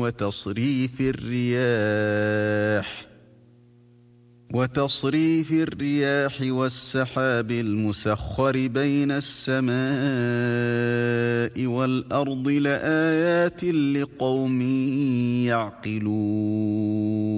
وتصريف الرياح والسحاب المسخر بين السماء والأرض لآيات لقوم يعقلون